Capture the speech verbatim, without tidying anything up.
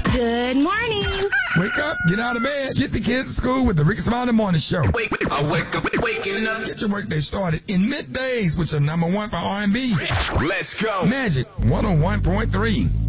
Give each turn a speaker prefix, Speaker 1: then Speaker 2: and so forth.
Speaker 1: Good morning.
Speaker 2: Wake up, get out of bed, get the kids to school with the Ricky Smiley Morning Show.
Speaker 3: Wake, I wake up, waking up.
Speaker 2: Get your workday started in middays with your number one for R and B.
Speaker 3: Let's go.
Speaker 2: Magic one oh one point three.